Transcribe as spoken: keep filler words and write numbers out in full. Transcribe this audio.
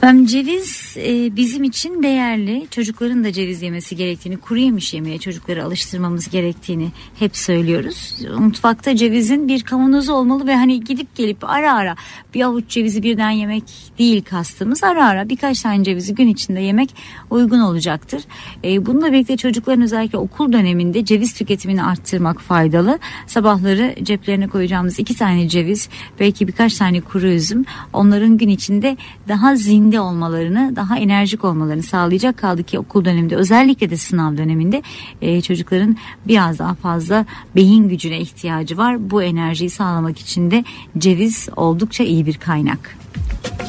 Efendim ceviz e, bizim için değerli. Çocukların da ceviz yemesi gerektiğini, kuru yemiş yemeye çocukları alıştırmamız gerektiğini hep söylüyoruz. Mutfakta cevizin bir kavanozu olmalı ve hani gidip gelip ara ara bir avuç cevizi birden yemek değil kastımız. Ara ara birkaç tane cevizi gün içinde yemek uygun olacaktır. E, bununla birlikte çocukların özellikle okul döneminde ceviz tüketimini arttırmak faydalı. Sabahları ceplerine koyacağımız iki tane ceviz, belki birkaç tane kuru üzüm onların gün içinde daha zinde olmalarını, daha enerjik olmalarını sağlayacak. Kaldı ki okul döneminde, özellikle de sınav döneminde e, çocukların biraz daha fazla beyin gücüne ihtiyacı var. Bu enerjiyi sağlamak için de ceviz oldukça iyi bir kaynak.